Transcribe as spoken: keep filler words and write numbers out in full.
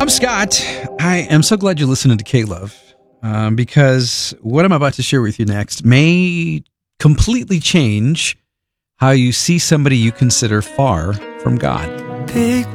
I'm Scott. I am so glad you're listening to K-Love, um, because what I'm about to share with you next may completely change how you see somebody you consider far from God. Pick